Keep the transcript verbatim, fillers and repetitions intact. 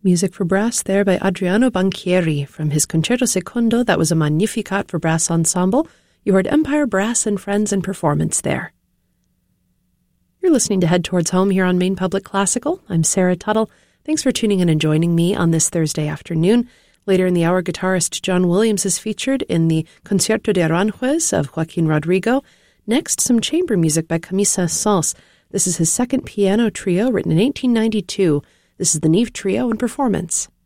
Music for brass there by Adriano Banchieri from his Concerto Secondo. That was a Magnificat for brass ensemble. You heard Empire Brass and Friends in performance there. You're listening to Head Towards Home here on Maine Public Classical. I'm Sarah Tuttle. Thanks for tuning in and joining me on this Thursday afternoon. Later in the hour, guitarist John Williams is featured in the Concierto de Aranjuez of Joaquin Rodrigo. Next, some chamber music by Camille Saint-Saëns. This is his second piano trio written in eighteen ninety-two. This is the Neve Trio in performance.